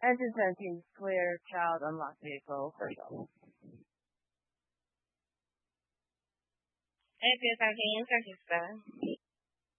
Engine sensing, clear, child, unlocked vehicle, first level. Empieza aquí en registrar.